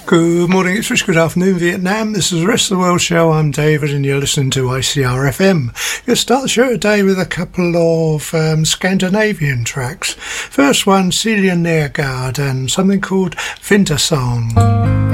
Good morning, it's Rich. Good afternoon, Vietnam. This is the Rest of the World Show. I'm David, and you're listening to ICR FM. We'll start the show today with a couple of Scandinavian tracks. First one, Celia Nergard, and something called Wintersong.